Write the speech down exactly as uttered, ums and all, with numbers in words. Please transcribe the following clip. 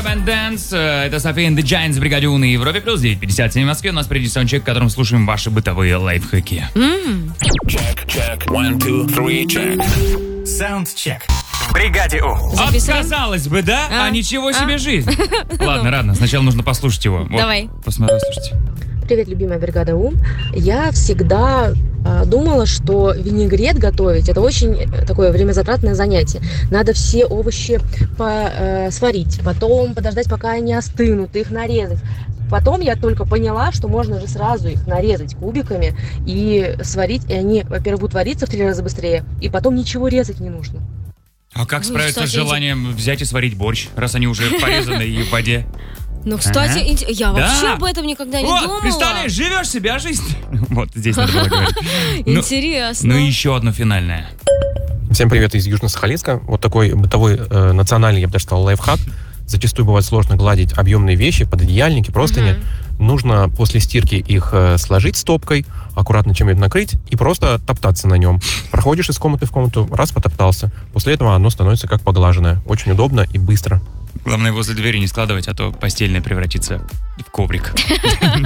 and Dance. Это София and the Giants в бригаде У на Европе плюс девять пятьдесят семь в Москве. У нас впереди саундчек, в котором слушаем ваши бытовые лайфхаки. Check, check, one, two, three, check. Soundcheck. В бригаде У. Записываем? Вот, казалось бы, да? А, а ничего себе а? Жизнь. Ладно, ладно, сначала нужно послушать его. Вот, давай. Посмотрим, слушайте. Привет, любимая бригада У. Я всегда э, думала, что винегрет готовить – это очень такое времязатратное занятие. Надо все овощи по, э, сварить, потом подождать, пока они остынут, их нарезать. Потом я только поняла, что можно же сразу их нарезать кубиками и сварить, и они, во-первых, будут вариться в три раза быстрее, и потом ничего резать не нужно. А как Ну, справиться кстати, с желанием взять и сварить борщ, раз они уже порезаны и в воде? Ну, кстати, Ага. инте- я вообще Да. об этом никогда не Вот, думала. представляешь, живешь себе, а жизнь... Вот здесь надо было говорить. Ну, Интересно. Ну и еще одно финальное. Всем привет из Южно-Сахалинска. Вот такой бытовой, э, национальный, я бы даже сказал, лайфхак. Зачастую бывает сложно гладить объемные вещи, пододеяльники, простыни. Uh-huh. Нужно после стирки их э, сложить стопкой, аккуратно чем-нибудь накрыть и просто топтаться на нем. Проходишь из комнаты в комнату, раз потоптался. После этого оно становится как поглаженное. Очень удобно и быстро. Главное, возле двери не складывать, а то постельное превратится в коврик.